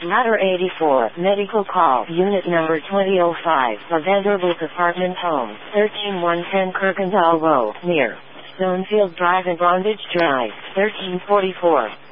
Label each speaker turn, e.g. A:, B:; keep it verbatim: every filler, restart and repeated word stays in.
A: Matter eighty-four, medical call, unit number twenty oh five, a Vanderbilt apartment home, thirteen one ten Kirkendall Road, near Stonefield Drive and Brondage Drive, thirteen forty-four.